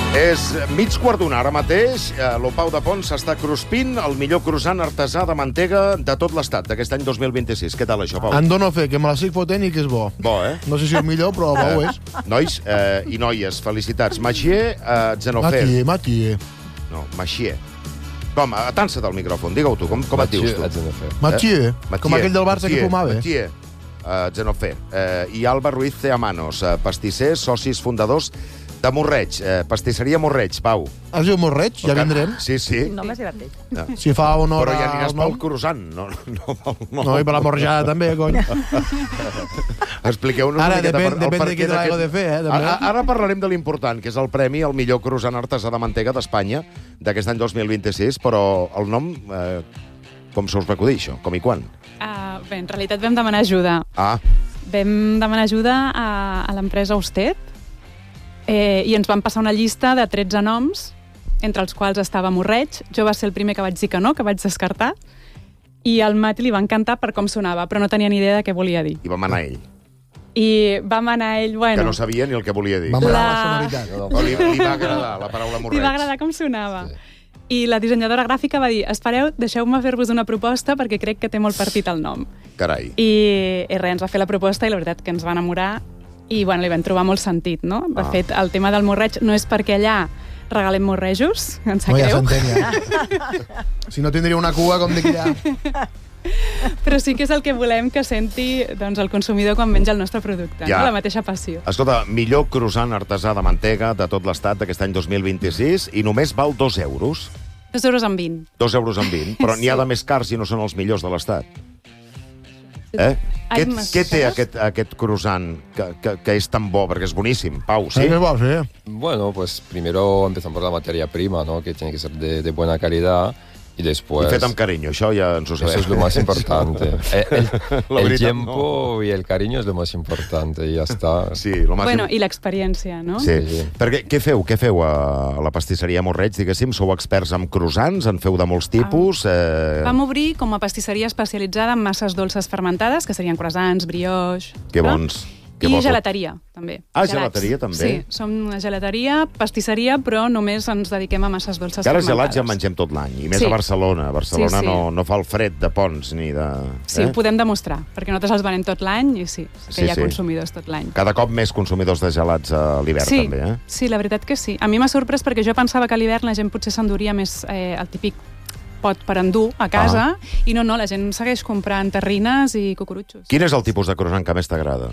És mig quart d'una ara mateix. L'Opau de Pons s'està cruspint el millor croissant artesà de mantega de tot l'estat d'aquest any 2026. Què tal, això, Pau? En dono fe, que me la estic fotent i que és bo. Bo, eh? No sé si és millor, però bo ho és. Nois i noies, felicitats. Machier, Xenofer. Machier. No, Machier. Com? Atansa't al micròfon, digue-ho tu. Com et dius tu? Machier, com aquell del Barça que fumava. Machier, Xenofer. I Alba Ruiz Ceamanos, pastissers, socis fundadors de Morreig, pastisseria Morreig, Pau. Es diu Morreig? Ja vindrem. Sí, sí. No m'has divertit. Si fa honor Però ja aniràs al pel nom. croissant, no pel nom. No, i per la morjada també, cony. Expliqueu-nos una Ara miqueta depèn de per qui te l'haig de fer, també. Ara parlarem de l'important, que és el premi al millor croissant artesà de mantega d'Espanya d'aquest any 2026, però el nom, com se us va acudir, això? Com i quan? Bé, en realitat vam demanar ajuda. Vam demanar ajuda a l'empresa Usted i ens van passar una llista de 13 noms, entre els quals estava Morreig. Jo va ser el primer que vaig dir que no, que vaig descartar, i al Mati li va encantar per com sonava, però no tenia ni idea de què volia dir. I vam anar ell. I vam anar ell, bueno... Que no sabia ni el que volia dir. Va agradar la sonoritat. O li va agradar la paraula Morreig. Li va agradar com sonava. I la dissenyadora gràfica va dir: espereu, deixeu-me fer-vos una proposta perquè crec que té molt partit el nom. Carai. I res, ens va fer la proposta i la veritat que ens va enamorar i bueno, li vam trobar molt sentit, no? De fet, el tema del morreig no és perquè allà regalem morrejos, em sap No, ja greu. s'entén, ja. Si no tindria una cua, com dic ja. Però sí que és el que volem que senti doncs, el consumidor quan menja el nostre producte, Ja. no? La mateixa passió. Escolta, millor croissant artesà de mantega de tot l'estat d'aquest any 2026 i només val 2 euros. 2,20 €. 2 euros en 20, però n'hi ha de més cars i no són els millors de l'estat. Què té aquest croissant que és tan bo? Perquè és boníssim, Pau, sí? Sí, és bo, sí. Bueno, pues primero empezamos por la materia prima, ¿no? Que tiene que ser de buena calidad y después... I fet amb carinyo, això ja ens ho sabem. Eso es lo más importante. El veritat, tiempo y el cariño es lo más importante y ya está. Sí, lo más... Bueno, i l'experiència, no? Sí. Perquè què feu a la pastisseria Morreig, diguéssim? Sou experts en croissants, en feu de molts tipus? Vam obrir com a pastisseria especialitzada en masses dolces fermentades, que serien croissants, brioix... Que bons. I gelateria, també. Gelateria, també? Sí, som una gelateria, pastisseria, però només ens dediquem a masses dolces Que ara fermentades. gelats ja en mengem tot l'any, i més a Barcelona. A Barcelona no fa el fred de Pons ni de... Sí, ho podem demostrar, perquè nosaltres els venem tot l'any i sí que hi ha consumidors tot l'any. Cada cop més consumidors de gelats a l'hivern, també, eh? Sí, la veritat que sí. A mi m'ha sorprès perquè jo pensava que a l'hivern la gent potser s'enduria més el típic pot per endur a casa, i no, la gent segueix comprant terrines i cucurutxos. Quin és el tipus de croissant que més t'agrada?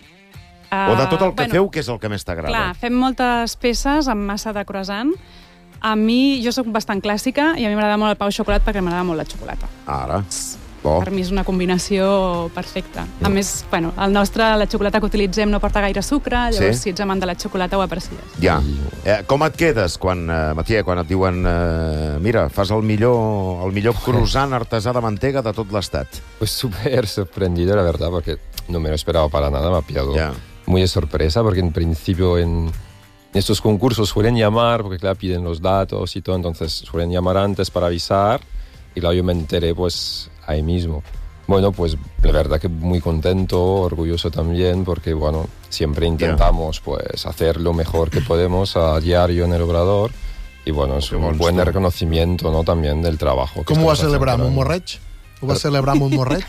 O de tot el que feu, què és el que més t'agrada? Clar, fem moltes peces amb massa de croissant. A mi, jo sóc bastant clàssica i a mi m'agrada molt el pau xocolat perquè m'agrada molt la xocolata. Ara, bo. Per mi és una combinació perfecta. A més, bueno, la xocolata que utilitzem no porta gaire sucre, llavors si ets amant de la xocolata ho aprecies. Ja. Com et quedes quan, Matia, quan et diuen mira, fas el millor croissant artesà de mantega de tot l'estat? Pues súper sorprendido, la verdad, porque no me lo esperaba para nada, me ha pillado muy de sorpresa, porque en principio en estos concursos suelen llamar, porque claro, piden los datos y todo, entonces suelen llamar antes para avisar, y claro, yo me enteré pues ahí mismo. Bueno, pues la verdad que muy contento, orgulloso también, porque bueno, siempre intentamos pues hacer lo mejor que podemos a diario en el Obrador, y bueno, es un buen reconocimiento, ¿no? También del trabajo. Com ho vas celebrar, amb un morreig? Ho vas celebrar amb un morreig?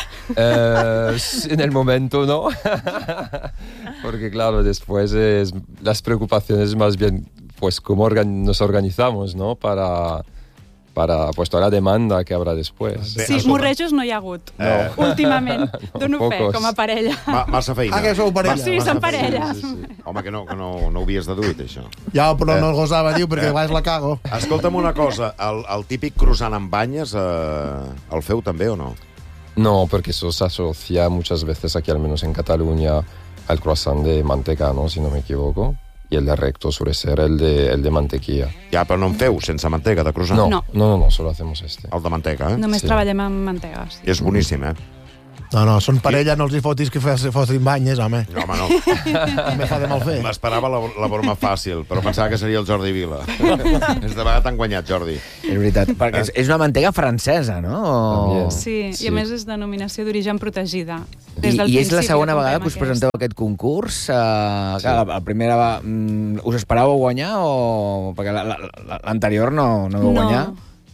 En el momento no, porque claro, después las preocupaciones más bien pues cómo nos organizamos, ¿no? Para pues toda la demanda que habrá después. Sí, morrejos no hi ha hagut. Últimament, dono fe, com a parella. Massa feina. Que sou parella? Sí, som parella. Home, que no ho havies deduït, això. Ja, però no el gosava, diu, perquè a vegades la cago. Escolta'm una cosa, el típic croissant amb banyes, el feu també o no? No, porque eso se asocia muchas veces aquí, al menos en Cataluña, al croissant de manteca, ¿no? Si no me equivoco. Y el de recto suele ser el de mantequilla. Ja, però no en feu sense mantega de croissant? No, solo hacemos este. El de mantega, eh? Només treballem amb mantegues. És boníssim, eh? No, són parella, no els hi fotis que fotin banyes, home. No, home, no. També fa de mal fer. M'esperava la broma fàcil, però pensava que seria el Jordi Vila. És de vegades t'han guanyat, Jordi. És veritat, perquè és una mantega francesa, no? Sí, i a més és denominació d'origen protegida. I és la segona vegada que us presenteu aquest concurs? La primera us esperàveu guanyar o... Perquè l'anterior no vau guanyar?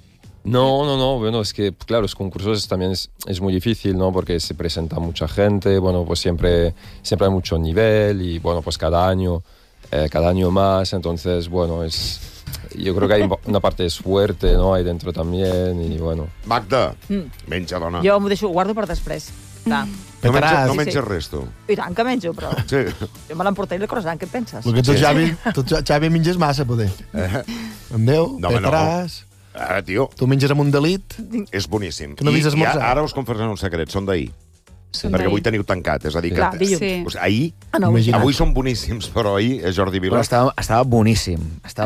No, bueno, es que, claro, los concursos también es muy difícil, ¿no? Porque se presenta mucha gente, bueno, pues siempre hay mucho nivel y, bueno, pues cada año más, entonces, bueno, yo creo que hay una parte de suerte, ¿no? Ahí dentro también y, bueno. Magda, menja, dona. Jo m'ho deixo, ho guardo per després. No menges res, tu? I tant que menjo, però... Sí. Jo me l'emportaré el croissant, què et penses? Perquè tu, Xavi, menges massa, poder. Amb Déu, petaràs... Tio. Tu menges amb un delit. És boníssim. Que no havies esmorzat. Ara us confessaré un secret, són d'ahir. Perquè avui teniu tancat, és a dir que... Clar, dilluns. Ahir, avui són boníssims, però ahir és Jordi Vila. Però estava boníssim.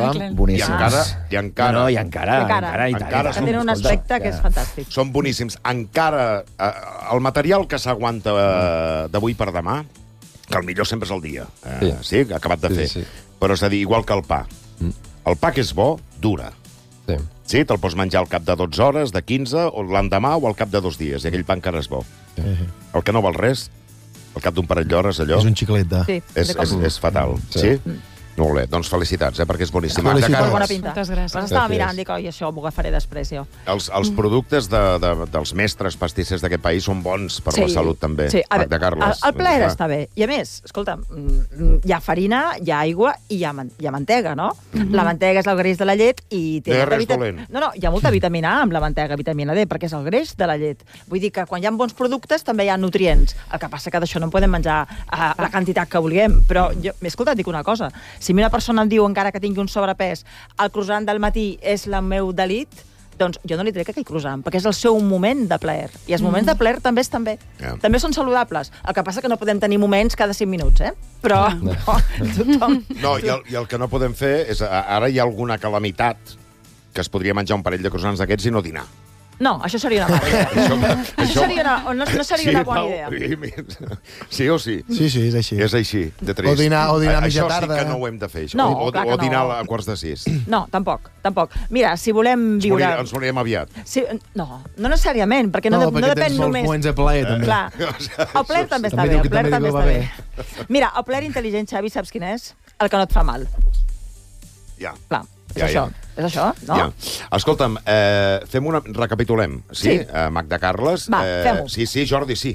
I encara... I encara. Tenen un aspecte que és fantàstic. Són boníssims. Encara, el material que s'aguanta d'avui per demà, que el millor sempre és el dia. Sí, acabat de fer. Però és a dir, igual que el pa. El pa que és bo, dura. Sí, te'l pots menjar al cap de 12 hores, de 15, o l'endemà o al cap de 2 dies, i aquell pa encara és bo. El que no val res, al cap d'un parell d'hores, allò... És un xiclet, És fatal. Sí? Molt bé, doncs felicitats, perquè és boníssim. Molt bona pinta. Moltes gràcies. Però estava mirant, dic, oi, això m'ho agafaré després, jo. Els productes dels mestres pastissers d'aquest país són bons per la salut, també. Sí, Magda Carles. El plaer està bé. I a més, escolta, hi ha farina, hi ha aigua i hi ha mantega, no? La mantega és el greix de la llet i té... No hi ha res dolent. No, hi ha molta vitamina A amb la mantega, vitamina D, perquè és el greix de la llet. Vull dir que quan hi ha bons productes també hi ha nutrients. El que passa que d'això no en podem menjar la quantitat que vulguem. Però, escolta, et dic una cosa. Si una persona em diu, encara que tingui un sobrepès, el croissant del matí és el meu delit, doncs jo no li trec aquell croissant, perquè és el seu moment de plaer. I els moments de plaer també estan bé. També són saludables. El que passa que no podem tenir moments cada 5 minuts, Però tothom... No, i el que no podem fer és... Ara hi ha alguna calamitat que es podria menjar un parell de croissants d'aquests i no dinar. No, això seria una mala idea. No seria una bona idea. Sí o sí? Sí, és així. És així, de trist. O dinar a mitja tarda. Això sí que no ho hem de fer, això. No, o dinar a quarts de 6. No, tampoc. Mira, si volem viure... Ens morirem aviat. No necessàriament, perquè no depèn només... No, perquè tens moments de plaer, també. Clar, el plaer també està bé. El plaer també està bé. Mira, el plaer intel·ligent, Xavi, saps quin és? El que no et fa mal. Ja. Clar. És això, no? Ja. Escolta'm, recapitulem, sí? Magda Carles. Va, fem-ho. Sí, Jordi, sí.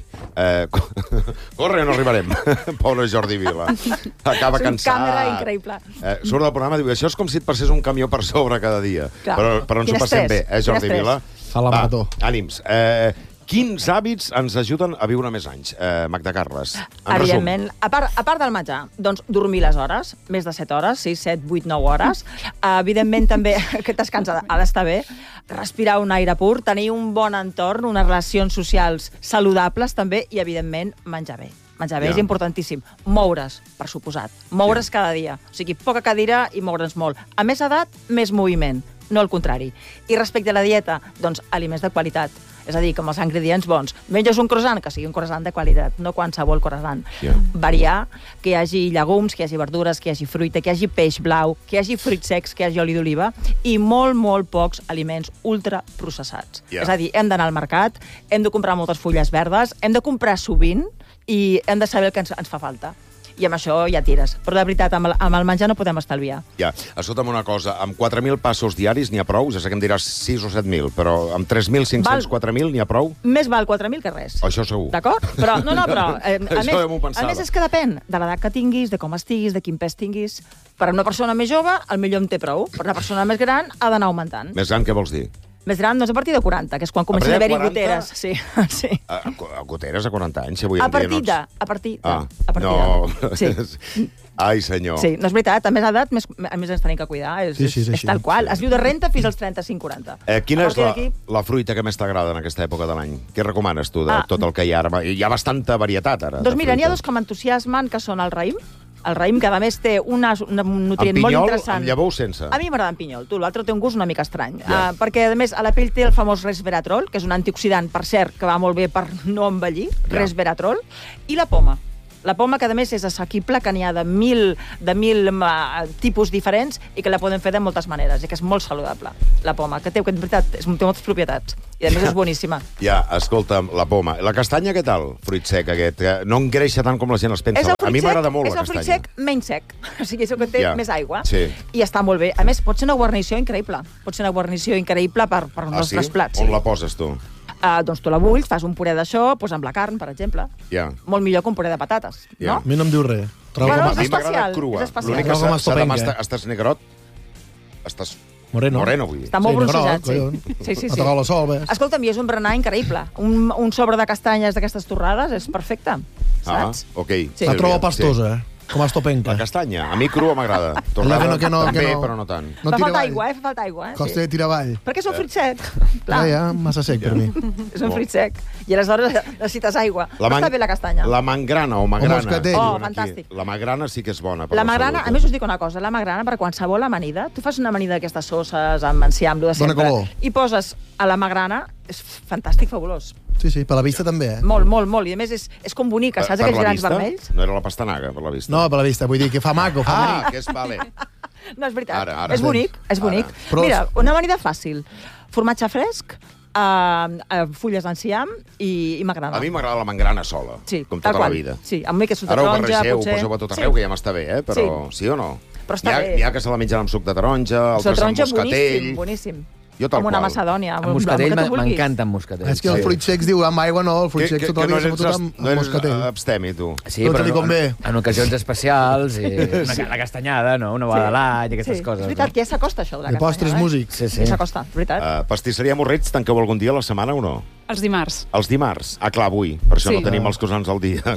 Corre, no arribarem. Pobre Jordi Vila. Acaba cansat. Càmera increïble. Surt del programa i diu, això és com si et passés un camió per sobre cada dia. Però ens ho passem bé, Jordi Vila? Fa la marató. Ànims. Quins hàbits ens ajuden a viure més anys, Magda Carles? Evidentment, a part del menjar, doncs dormir les hores, més de 7 hores, 6, 7, 8, 9 hores. Evidentment, també, aquest descans ha d'estar bé. Respirar un aire pur, tenir un bon entorn, unes relacions socials saludables, també, i, evidentment, menjar bé. Menjar bé és importantíssim. Moure's, per suposat. Moure's cada dia. O sigui, poca cadira i moure'ns molt. A més edat, més moviment, no el contrari. I respecte a la dieta, doncs, aliments de qualitat. És a dir, com els ingredients bons. Menges un croissant, que sigui un croissant de qualitat, no qualsevol croissant. Variar, que hi hagi llegums, que hi hagi verdures, que hi hagi fruita, que hi hagi peix blau, que hi hagi fruits secs, que hi hagi oli d'oliva, i molt pocs aliments ultraprocessats. És a dir, hem d'anar al mercat, hem de comprar moltes fulles verdes, hem de comprar sovint i hem de saber el que ens fa falta. I amb això ja tires. Però de veritat, amb el menjar no podem estalviar. Ja, escolta'm una cosa, amb 4.000 passos diaris n'hi ha prou? Ja sé que em diràs 6 o 7.000, però amb 3.500, 4.000 n'hi ha prou? Més val 4.000 que res. Això segur. D'acord? Però, però... A més, és que depèn de l'edat que tinguis, de com estiguis, de quin pes tinguis. Per a una persona més jove, el millor en té prou. Per a una persona més gran, ha d'anar augmentant. Més gran, què vols dir? Més gran, doncs a partir de 40, que és quan comencen a haver-hi goteres. Sí. Goteres a 40 anys, avui en dia. A partir de. No. Sí. Ai, senyor. Sí, no és veritat. A més edat, més ens tenim que cuidar. És tal qual. Es viu de renta fins als 35-40. Quina és la fruita que més t'agrada en aquesta època de l'any? Què recomanes tu de tot el que hi ha ara? Hi ha bastanta varietat, ara. Doncs mira, n'hi ha dos que m'entusiasmen, que són el raïm, El raïm, que a més té un nutrient molt interessant. Amb llavor o sense? A mi m'agrada amb pinyol. L'altre té un gust una mica estrany. Perquè, a més, a la pell té el famós resveratrol, que és un antioxidant, per cert, que va molt bé per no envellir, resveratrol, i la poma. La poma, que a més és assequible, que n'hi ha de mil tipus diferents i que la podem fer de moltes maneres, i que és molt saludable, la poma, que té, en veritat, té moltes propietats. I a més és boníssima. Ja, escolta'm, la poma. La castanya, què tal? Fruit sec aquest, que no engreixa tant com la gent es pensa. A mi m'agrada molt la castanya. És el fruit sec menys sec. O sigui, és el que té més aigua. Sí. I està molt bé. A més, pot ser una guarnició increïble. Pot ser una guarnició increïble per uns nostres plats. On la poses, tu? Doncs tu la bulls, fas un puré d'això, amb la carn, per exemple. Molt millor que un puré de patates, no? A mi no em diu res. Bueno, a mi m'agrada crua. L'únic que s'ha demà estàs negrot, estàs moreno, vull dir. Està molt bronzejat, sí. A tocar la sol, ves. Escolta'm, i és un berenar increïble. Un sobre de castanyes d'aquestes torrades és perfecte, saps? Ok. La trobo pastosa, com a estopenca. La castanya, a mi crua m'agrada. Torrada també, però no tant. Fa falta aigua, fa falta aigua. Costa de tirar avall. Perquè és un fruit sec. Ja, massa sec per mi. És un fruit sec. I aleshores necessites aigua. Està bé la castanya. La mangrana o magrana. O moscatell. Oh, fantàstic. La magrana sí que és bona. La magrana, a més us dic una cosa, la magrana per qualsevol amanida, tu fas una amanida d'aquestes sosses amb enciam, de sempre, i poses a la magrana, és fantàstic, fabulós. Sí, per la vista també, Molt. I a més és com bonica, saps aquells grans vermells? No era la pastanaga, per la vista. No, per la vista, vull dir que fa maco, fa bonic. Que és vale. No, és veritat. És bonic. Mira, una amanida fàcil. Formatge fresc, fulles d'enciam i magrana. A mi m'agrada la magrana sola, com tota la vida. Sí, amb mica suc de taronja, potser. Ara ho barregeu, ho poseu a tot arreu, que ja m'està bé, però sí o no? Però està bé. N'hi ha que se la mengen amb suc de taronja, altres amb moscatell. Boníssim. Jo tal com una macedònia. Amb moscatell m'encanta amb moscatell. És que el fruit secs diu amb aigua, no, el fruit secs tota la vida s'ha fotut amb moscatell. No eres abstemi, tu. Sí, però en ocasions especials, la castanyada, una boda de l'any, aquestes coses. És veritat que ja s'acosta això de la castanyada. De postres músics. Sí, s'acosta, és veritat. Pastisseria Morrits, tanqueu algun dia a la setmana o no? Els dimarts. Els dimarts? Clar, avui. Per això no tenim els croissants al dia.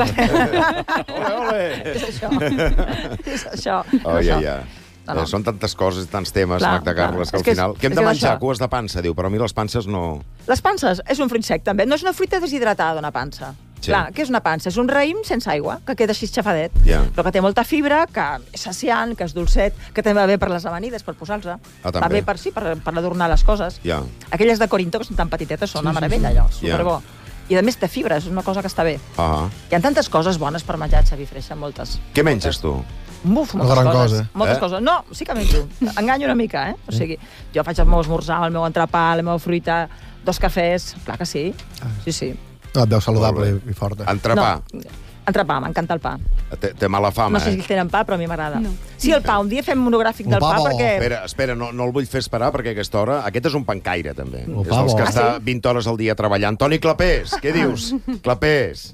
Ole! És això. Són tantes coses i tants temes, Magda Carles, que al final... Què hem de menjar? Cues de pansa, diu, però a mi les panses no... Les panses és un fruit sec, també. No és una fruita deshidratada, una pansa. Clar, què és una pansa? És un raïm sense aigua, que queda així xafadet, però que té molta fibra, que és saciant, que és dolcet, que també va bé per les amanides, per posar-los. Va bé per adornar les coses. Aquelles de Corinto, que són tan petitetes, són una meravella, allò, superbo. I a més té fibra, és una cosa que està bé. Hi ha tantes coses bones per menjar, Xavi Freixa, moltes. Què menges tu? Moltes coses. No, sí que menjo. Enganyo una mica, O sigui, jo faig el meu esmorzar, el meu entrepà, la meva fruita, 2 cafès, clar que sí. Sí. No, et deu saludable i forta. Entrepà? Entrepà, m'encanta el pa. Té mala fama, No sé si tenen pa, però a mi m'agrada. Sí, el pa, un dia fem monogràfic del pa, perquè... Espera, no el vull fer esperar, perquè a aquesta hora... Aquest és un pancaire, també. És dels que està 20 hores al dia treballant. Toni Clapés, què dius? Clapés.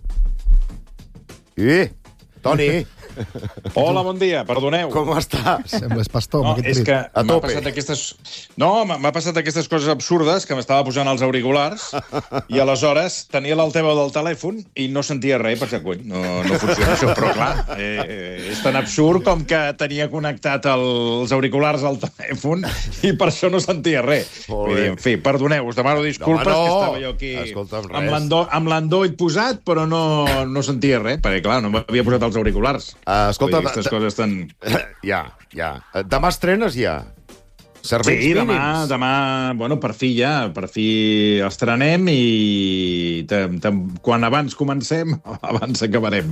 Toni... Hola, bon dia, perdoneu. Com estàs? Sembles pastor. No, és que m'ha passat aquestes... m'ha passat aquestes coses absurdes que m'estava posant els auriculars i aleshores tenia l'altaveu del telèfon i no sentia res, perquè no funciona això, però clar, és tan absurd com que tenia connectat els auriculars al telèfon i per això no sentia res. Vull dir, en fi, perdoneu, us demano disculpes, que estava jo aquí amb l'endoll posat, però no sentia res, perquè clar, no m'havia posat els auriculars. Escolta, aquestes coses tan... Ja. Demà estrenes ja? Serveis mínims? Demà, bueno, per fi estrenem i quan abans comencem, abans acabarem.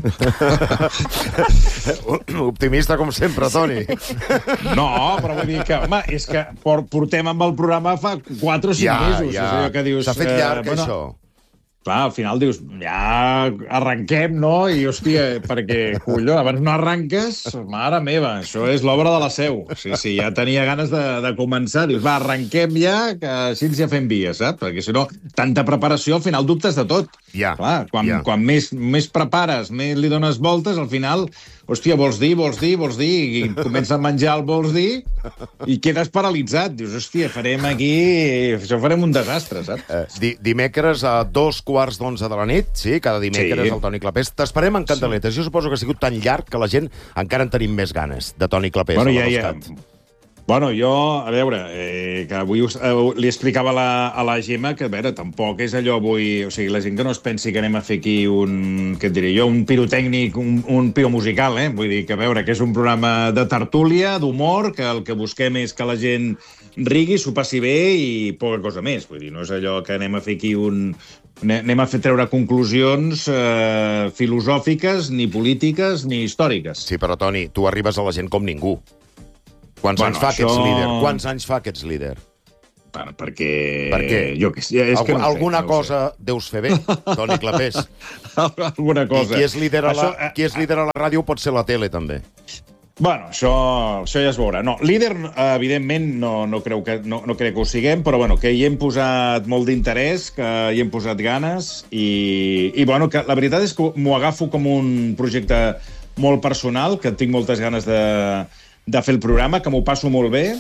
Optimista com sempre, Toni. No, però vull dir que, home, és que portem amb el programa fa 4 o 5 mesos. És allò que dius... S'ha fet llarg, això. Clar, al final dius, ja arrenquem, no? I, hòstia, perquè, colló, abans no arranques, mare meva, això és l'obra de la Seu. Sí, ja tenia ganes de començar. Dius, va, arrenquem ja, que així ja fem via, saps? Perquè, si no, tanta preparació, al final dubtes de tot. Clar, quan més prepares, més li dones voltes, al final, hòstia, vols dir, i comença a menjar el vols dir, i quedes paralitzat. Dius, hòstia, farem un desastre, saps? Dimecres a 2:15 de la nit, sí, cada dimecres el Toni Clapés. T'esperem en Candeletes. Jo suposo que ha sigut tan llarg que la gent encara en tenim més ganes, de Toni Clapés. Bueno, Bueno, jo, a veure, que avui li explicava a la Gemma que, a veure, tampoc és allò avui... O sigui, la gent que no es pensi que anem a fer aquí què et diré jo, un pirotècnic, un piromusical, Vull dir que, a veure, que és un programa de tertúlia, d'humor, que el que busquem és que la gent rigui, s'ho passi bé i poca cosa més. Vull dir, no és allò que anem a fer aquí anem a fer treure conclusions filosòfiques, ni polítiques, ni històriques. Sí, però, Toni, tu arribes a la gent com ningú. Quants anys fa que ets líder? Quants anys fa que ets líder? Bueno, perquè... Per què? Jo que sé. Alguna cosa deus fer bé, Toni Clapés. Alguna cosa. I qui és líder a la ràdio pot ser la tele, també. Bueno, això ja es veurà. No, líder, evidentment, no crec que ho siguem, però bueno, que hi hem posat molt d'interès, que hi hem posat ganes, i bueno, que la veritat és que m'ho agafo com un projecte molt personal, que tinc moltes ganes de fer el programa, que m'ho passo molt bé,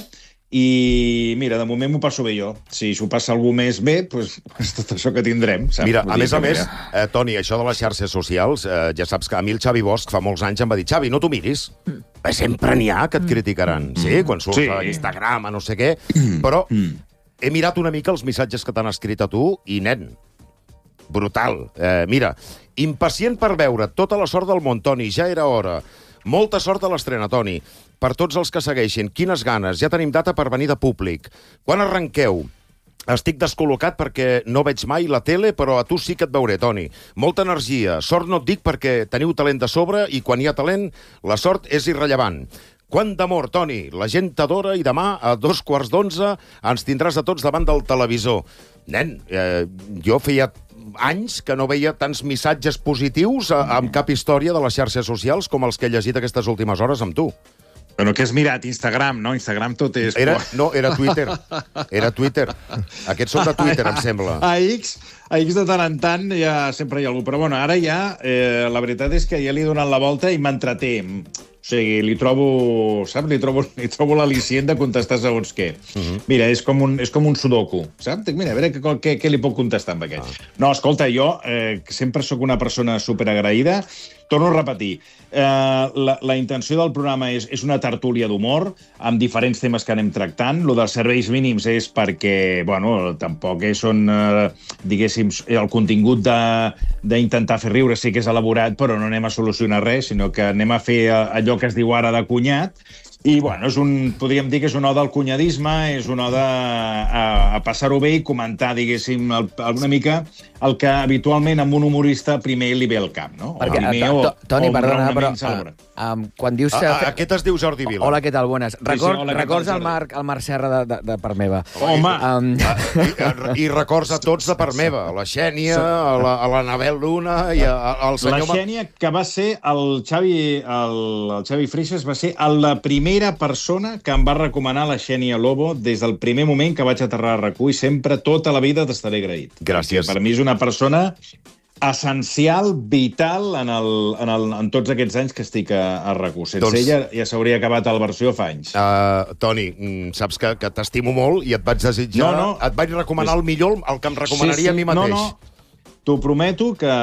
i mira, de moment m'ho passo bé jo. Si s'ho passa algú més bé, doncs tot això que tindrem. Saps? Mira, a més, Toni, això de les xarxes socials, ja saps que a mi el Xavi Bosch fa molts anys em va dir Xavi, no t'ho miris, sempre n'hi ha que et criticaran, sí? Quan surts a Instagram, a no sé què, però he mirat una mica els missatges que t'han escrit a tu i, nen, brutal. Mira, impacient per veure tota la sort del món, Toni, ja era hora. Molta sort a l'estrena, Toni. Per tots els que segueixin, quines ganes. Ja tenim data per venir de públic. Quan arrenqueu? Estic descol·locat perquè no veig mai la tele, però a tu sí que et veuré, Toni. Molta energia. Sort no et dic perquè teniu talent de sobre i quan hi ha talent, la sort és irrellevant. Quant d'amor, Toni. La gent t'adora i demà a 11:45 ens tindràs a tots davant del televisor. Nen, jo feia anys que no veia tants missatges positius amb cap història de les xarxes socials com els que he llegit aquestes últimes hores amb tu. Però que has mirat? Instagram, no? Instagram tot és... No, era Twitter. Era Twitter. Aquests són de Twitter, em sembla. A X de tant en tant ja sempre hi ha algú. Però bueno, ara ja, la veritat és que ja li he donat la volta i m'entreté. O sigui, li trobo, saps? Li trobo l'al·licient de contestar segons què. Mira, és com un sudoku, saps? Dic, mira, a veure què li puc contestar amb aquest. No, escolta, jo sempre sóc una persona superagraïda. Torno a repetir, la intenció del programa és una tertúlia d'humor amb diferents temes que anem tractant. Lo dels serveis mínims és perquè, bueno, tampoc són, diguéssim, el contingut d'intentar fer riure sí que és elaborat, però no anem a solucionar res, sinó que anem a fer allò que es diu ara de cunyat. I, bueno, podríem dir que és una oda al cunyadisme, és una oda a passar-ho bé i comentar, diguéssim, una mica el que habitualment amb un humorista primer li ve al cap, no? Toni, perdona, però quan dius... Aquest es diu Jordi Vila. Hola, què tal? Bones. Records el Marc Serra de part meva. Home! I records a tots de part meva. A la Xènia, a l'Anabel Luna i al senyor... La Xènia, que va ser el Xavi Freixas, va ser la primera persona que em va recomanar la Xènia Lobo des del primer moment que vaig aterrar a RAC1 i sempre, tota la vida, t'estaré agraït. Gràcies. Per mi és una persona essencial, vital, en tots aquests anys que estic a RAC1. Sense ella ja s'hauria acabat el versió fa anys. Toni, saps que t'estimo molt i et vaig desitjar... Et vaig recomanar el millor, el que em recomanaria a mi mateix. No. T'ho prometo que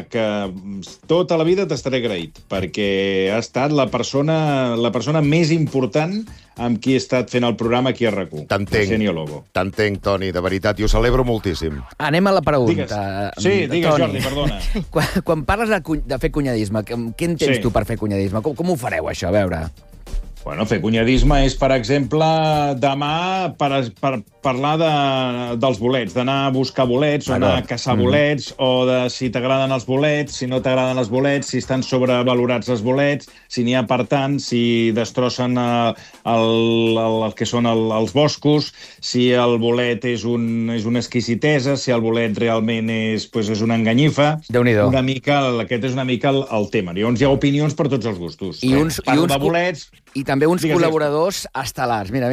tota la vida t'estaré agraït, perquè ha estat la persona més important amb qui he estat fent el programa aquí a RAC1. T'entenc, Toni, de veritat, i ho celebro moltíssim. Anem a la pregunta. Digues, Jordi, perdona. Quan parles de fer cunyadisme, què entens tu per fer cunyadisme? Com ho fareu, això? A veure... Bueno, fer cunyadisme és, per exemple, demà per parlar dels bolets, d'anar a buscar bolets o anar a caçar bolets, o de si t'agraden els bolets, si no t'agraden els bolets, si estan sobrevalorats els bolets, si n'hi ha per tant, si destrossen el que són els boscos, si el bolet és una exquisitesa, si el bolet realment és una enganyifa. Déu-n'hi-do. Aquest és una mica el tema. Llavors hi ha opinions per tots els gustos. Parlo de bolets... I també uns col·laboradors estel·lars. Mira.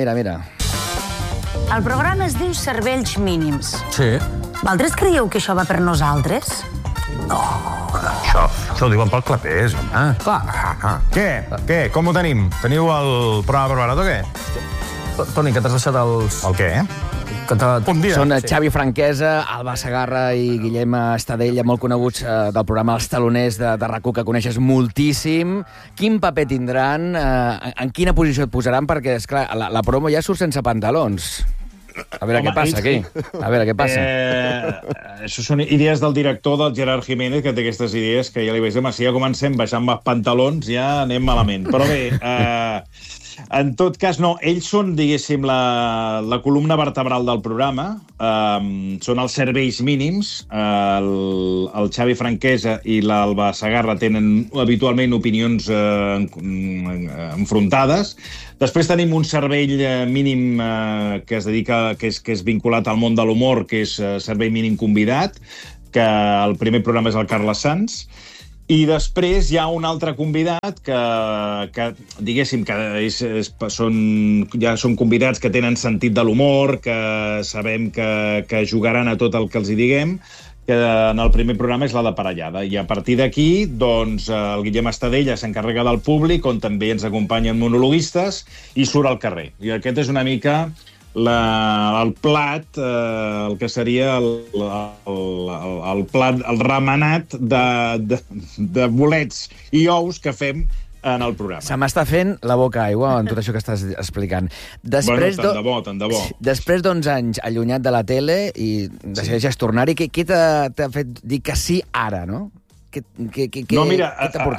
El programa es diu Cervells Mínims. Sí. Vosaltres creieu que això va per nosaltres? No, això ho diuen pel Clapés, home. Clar. Què? Com ho tenim? Teniu el programa preparat o què? Toni, que t'has deixat els... El què? Un dia. Són Xavi Franquesa, Alba Segarra i Guillem Estadella, molt coneguts del programa Els Taloners de RAC1, que coneixes moltíssim. Quin paper tindran? En quina posició et posaran? Perquè, esclar, la promo ja surt sense pantalons. A veure què passa aquí. A veure què passa. Això són idees del director, del Gerard Jiménez, que té aquestes idees que ja li vaig dir, si ja comencem baixant els pantalons, ja anem malament. Però bé, en tot cas, no, ells són, diguéssim, la columna vertebral del programa, són els serveis mínims, el Xavi Franquesa i l'Alba Segarra tenen habitualment opinions enfrontades. Després tenim un servei mínim que es dedica, que és vinculat al món de l'humor, que és servei mínim convidat, que el primer programa és el Carles Sans. I després hi ha un altre convidat que diguéssim, que ja són convidats que tenen sentit de l'humor, que sabem que jugaran a tot el que els hi diguem, que en el primer programa és la de parellada. I a partir d'aquí, doncs, el Guillem Estadella s'encarrega del públic, on també ens acompanyen monologuistes, i surt al carrer. I aquest és una mica el plat, el que seria el plat, el remenat de bolets i ous que fem en el programa. Se m'està fent la boca aigua amb tot això que estàs explicant. Bueno, tant de bo. Després d'11 anys allunyat de la tele i decideixes tornar-hi, què t'ha fet dir que sí ara, no? No, mira,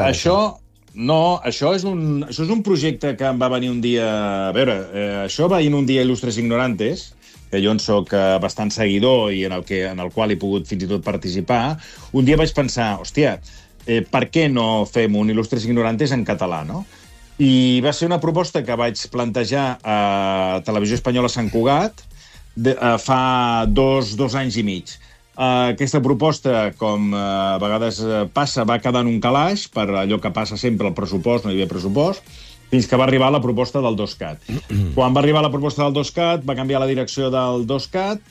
això és un projecte que em va venir un dia... A veure, això va venir un dia Il·lustres Ignorantes, que jo en soc bastant seguidor i en el qual he pogut fins i tot participar. Un dia vaig pensar, hòstia, per què no fem un Il·lustres Ignorantes en català, no? I va ser una proposta que vaig plantejar a Televisió Espanyola Sant Cugat fa dos anys i mig. Aquesta proposta, com a vegades passa, va quedar en un calaix, per allò que passa sempre, el pressupost, no hi havia pressupost, fins que va arribar la proposta del 2CAT. Quan va arribar la proposta del 2CAT, va canviar la direcció del 2CAT,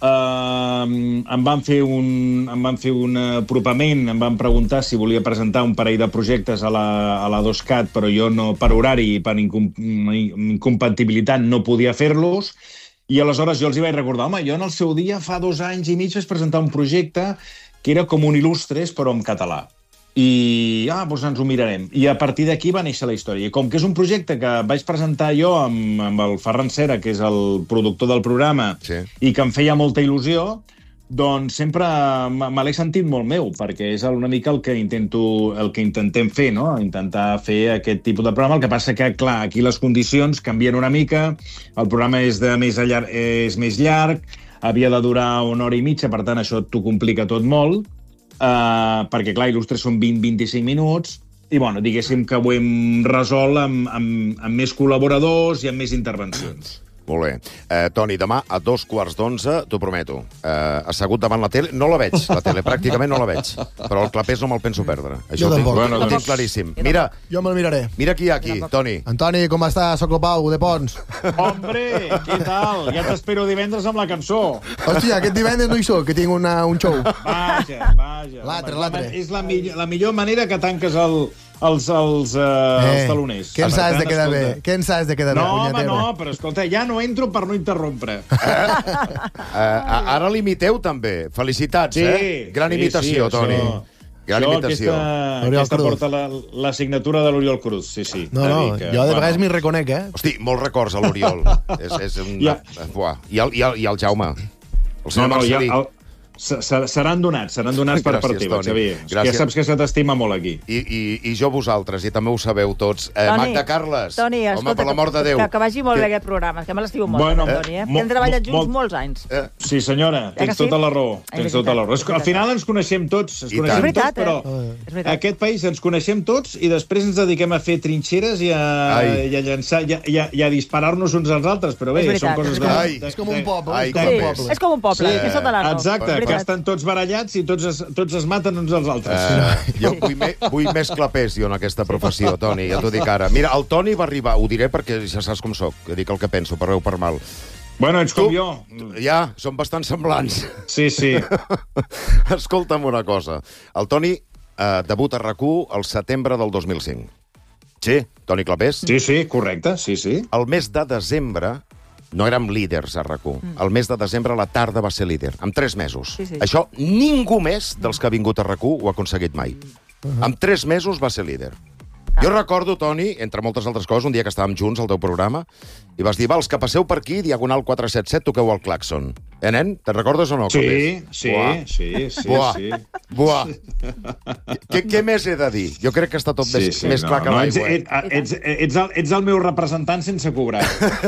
em van fer un apropament, em van preguntar si volia presentar un parell de projectes a la 2CAT, però jo no, per horari i per incompatibilitat no podia fer-los. I aleshores jo els hi vaig recordar, home, jo en el seu dia, fa 2 anys i mig, vaig presentar un projecte que era com un Il·lustres, però en català. I, doncs ens ho mirarem. I a partir d'aquí va néixer la història. I com que és un projecte que vaig presentar jo amb el Ferran Cera, que és el productor del programa, i que em feia molta il·lusió, doncs sempre me l'he sentit molt meu, perquè és una mica el que intentem fer, no? Intentar fer aquest tipus de programa. El que passa que, clar, aquí les condicions canvien una mica, el programa és més llarg, havia de durar 1 hora i mitja, per tant, això t'ho complica tot molt, perquè, clar, Il·lustres són 20-25 minuts, i, bueno, diguéssim que ho hem resolt amb més col·laboradors i amb més intervencions. Molt bé. Toni, demà a 2:15, t'ho prometo. Assegut davant la tele, no la veig, la tele, pràcticament no la veig, però el Clapés no me'l penso perdre. Això ho tinc claríssim. Mira, jo me'l miraré. Mira qui hi ha aquí, Toni. Antoni, com està? Soc el Pau, de Pons. Hombre, què tal? Ja t'espero divendres amb la cançó. Hòstia, aquest divendres no hi soc, que tinc un show. Vaja. L'altre. És la millor manera que tanques els taloners. Què ens has de quedar bé? No, home, no, però escolta, ja no entro per no interrompre. Ara l'imiteu també. Felicitats, Gran imitació, Toni. Gran imitació. Aquesta porta la signatura de l'Oriol Cruz, sí. No, jo de vegades m'hi reconec, Hosti, molts records a l'Oriol. I el Jaume. El senyor Marcelí. Seran donats per part teva, Xavier. Ja saps que se t'estima molt aquí. I jo vosaltres, i també ho sabeu tots. Magda Carles, home, per l'amor de Déu. Que vagi molt bé aquest programa, que me l'estimo molt, Toni, que hem treballat junts molts anys. Sí, senyora, tens tota la raó. Al final ens coneixem tots, però aquest país ens coneixem tots i després ens dediquem a fer trinxeres i a llançar, i a disparar-nos uns als altres, però bé, són coses de... És com un poble. És com un poble, que sota la raó. Exacte, que estan tots barallats i tots es maten uns als altres. Jo vull més Clapés, jo, en aquesta professió, Toni, ja t'ho dic ara. Mira, el Toni va arribar, ho diré perquè ja saps com soc, que dic el que penso, per bé o per mal. Bueno, ets com jo. Ja, som bastant semblants. Sí. Escolta'm una cosa. El Toni debuta a RAC1 al setembre del 2005. Sí, Toni Clapés? Sí, correcte, sí. El mes de desembre no érem líders a RAC1. El mes de desembre, a la tarda, va ser líder. En 3 mesos. Sí. Això ningú més dels que ha vingut a RAC1 ho ha aconseguit mai. En 3 mesos va ser líder. Jo recordo, Toni, entre moltes altres coses, un dia que estàvem junts al teu programa, i vas dir, els que passeu per aquí, diagonal 477, toqueu el clàxon. Nen? Te'n recordes o no? Sí. Buah. Què més he de dir? Jo crec que està tot més clar que l'aigua. Ets el meu representant sense cobrar.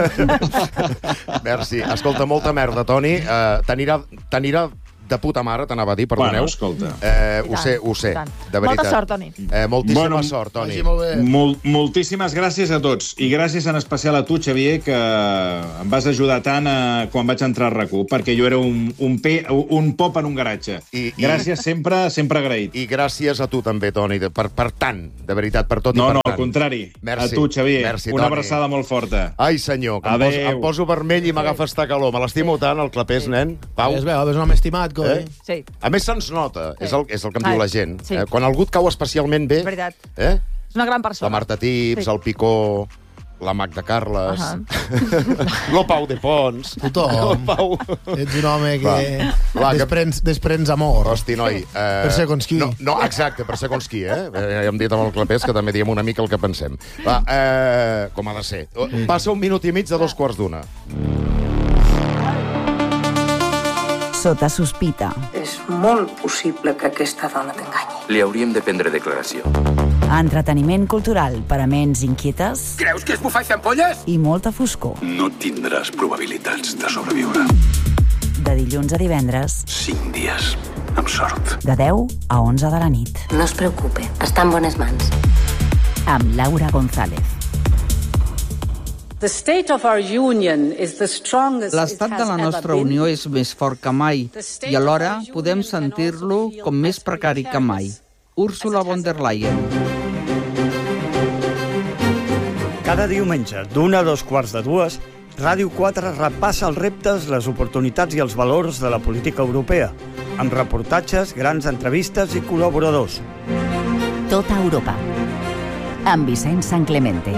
Merci. Escolta, molta merda, Toni. T'anirà de puta mare, t'anava a dir, perdoneu. Bueno, escolta. Ho sé, de veritat. Molta sort, Toni. Moltíssima sort, Toni. Moltíssimes gràcies a tots. I gràcies en especial a tu, Xavier, que em vas ajudar tant quan vaig entrar a RAC1, perquè jo era un pop en un garatge. Gràcies, sempre agraït. I gràcies a tu també, Toni, per tant, de veritat, per tot i per tant. No, al contrari. A tu, Xavier. Una abraçada molt forta. Ai, senyor, que em poso vermell i m'agafa esta calor. Me l'estimo tant, el clapés, nen. Pau. Es veu, és un home estimat, Sí. A més, se'ns nota, és el que em diu la gent. Quan algú et cau especialment bé... És veritat. És una gran persona. La Marta Tips, el Picó, la Magda Carles, lo Pau de Pons... Tothom. Ets un home que desprens amor. Hosti, noi. Per segons qui. No, exacte, per segons qui, Ja hem dit amb el Clapés que també diem una mica el que pensem. Va, com ha de ser. Passa 1 minut i mig de 2:15. Sota sospita. És molt possible que aquesta dona t'enganyi. Li hauríem de prendre declaració. Entreteniment cultural per a ments inquietes. Creus que és bufar i fer ampolles? I molta foscor. No tindràs probabilitats de sobreviure. De dilluns a divendres. 5 dies, amb sort. De 10 a 11 de la nit. No es preocupe, està en bones mans. Amb Laura González. L'estat de la nostra unió és més fort que mai i alhora podem sentir-lo com més precari que mai. Ursula von der Leyen. Cada diumenge, d'1 a 2:15, Ràdio 4 repassa els reptes, les oportunitats i els valors de la política europea, amb reportatges, grans entrevistes i col·laboradors. Tota Europa. Amb Vicent Sanclemente.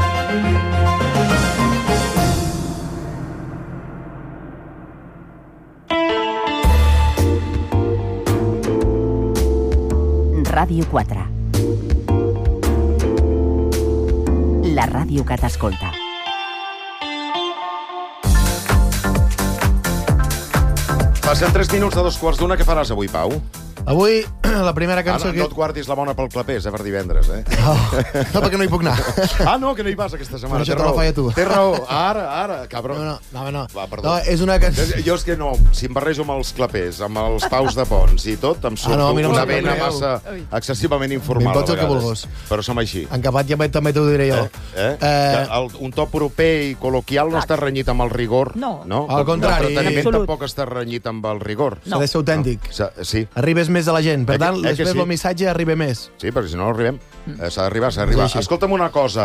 Ràdio 4. La ràdio que t'escolta. Passen 3 minuts de 2:15. Què faràs avui, Pau? Avui, la primera cançó... No et guardis la bona pel Clapés, per divendres, No, perquè no hi puc anar. No, que no hi vas aquesta setmana. Això te la feia tu. Té raó. Ara, cabró. No. Va, perdó. No, és una cançó... Jo és que no, si em barrejo amb els Clapers, amb els Paus de Pons i tot, em surt una vena massa excessivament informal a vegades. Però som així. En Capat ja també t'ho diré jo. Un to proper i col·loquial no està renyit amb el rigor. No. Al contrari. L'entreteniment tampoc està renyit amb el rigor. S'ha de ser autèntic. Sí. Arribes més a la gent. Per tant, després el missatge arriba més. Sí, perquè si no arribem. S'ha d'arribar. Escolta'm una cosa.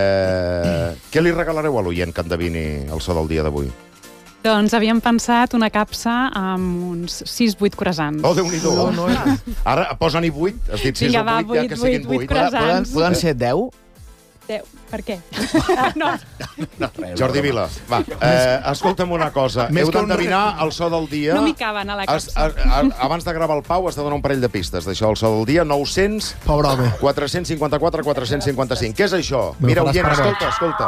Què li regalareu a l'oient que endevini el so del dia d'avui? Doncs havíem pensat una capsa amb uns 6-8 croissants. Oh, Déu-n'hi-do. Ara, posa-n'hi 8. Has dit 6 o 8, ja que siguin 8. Poden ser 10? 10. Per què? No. Jordi Vila, va, escolta'm una cosa. Heu d'endevinar el so del dia. No m'hi caben a la capsa. Abans de gravar el Pau has de donar un parell de pistes d'això, el so del dia. 900, 454, 455. Què és això? Mira, oient, escolta.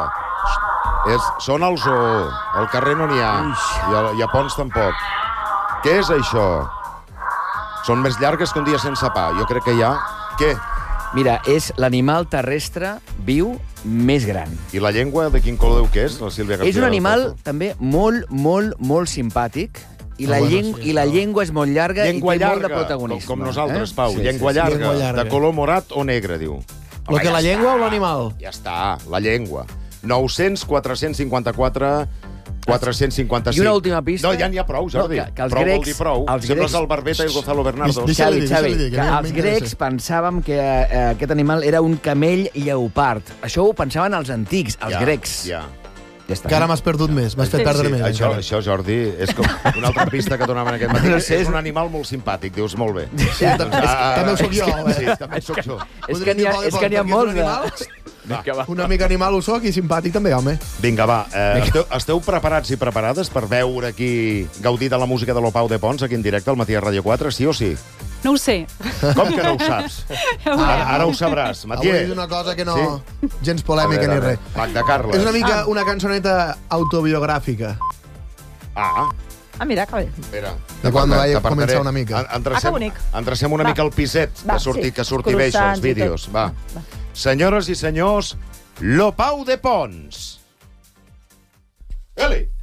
Són el zoo. Al carrer no n'hi ha. I a Pons tampoc. Què és això? Són més llargues que un dia sense pa. Jo crec que hi ha... Què? Mira, és l'animal terrestre viu més gran. I la llengua de quin color que és, la Sílvia García? És un animal també molt simpàtic i la llengua és molt llarga i té molt de protagonisme. Com nosaltres, Pau. Llengua llarga, de color morat o negre, diu. Lo que la llengua o l'animal? Ja està, la llengua. 900, 454... 455. I una última pista. No, ja n'hi ha prou, Jordi. Prou vol dir prou. Sembles el Barbeta i el Gonzalo Bernardo. Xavi, els grecs pensàvem que aquest animal era un camell lleopard. Això ho pensaven els antics, els grecs. Ja. Que ara m'has perdut més, m'has fet perdre més. Això, Jordi, és com una altra pista que donaven aquest matí. És un animal molt simpàtic, dius, molt bé. També ho soc jo. Sí, també ho soc jo. És que n'hi ha molts de... Una mica animal ho soc i simpàtic també, home. Vinga, va. Esteu preparats i preparades per veure aquí gaudir de la música de l'Opau de Pons aquí en directe al matí a Ràdio 4, sí o sí? No ho sé. Com que no ho saps? Ara ho sabràs, Matier. Avui és una cosa que no... gens polèmica ni res. Magda Carles. És una mica una cançoneta autobiogràfica. Mira, que bé. Espera. De quan vaig començar una mica. Que bonic. Endrecem una mica el piset, que surti bé això, els vídeos. Va. Senyores i senyors, l'Opau de Pons. Eli!